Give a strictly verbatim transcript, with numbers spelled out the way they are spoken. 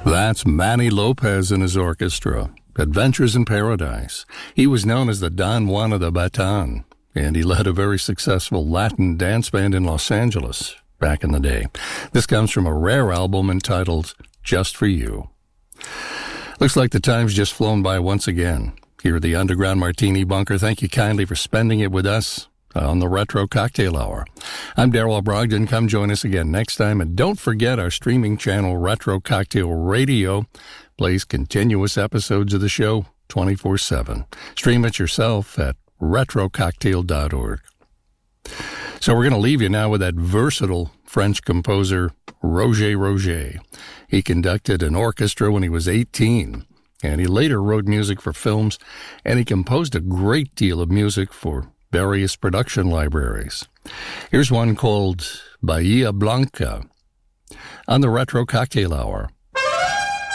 That's Manny Lopez and his orchestra, Adventures in Paradise. He was known as the Don Juan of the Baton, and he led a very successful Latin dance band in Los Angeles back in the day. This comes from a rare album entitled Just For You. Looks like the time's just flown by once again. Here at the Underground Martini Bunker, thank you kindly for spending it with us on the Retro Cocktail Hour. I'm Darrell Brogdon. Come join us again next time. And don't forget our streaming channel, Retro Cocktail Radio, plays continuous episodes of the show twenty-four seven. Stream it yourself at retro cocktail dot org. So we're going to leave you now with that versatile French composer, Roger Roger. He conducted an orchestra when he was eighteen, and he later wrote music for films, and he composed a great deal of music for various production libraries. Here's one called Bahia Blanca on the Retro Cocktail Hour.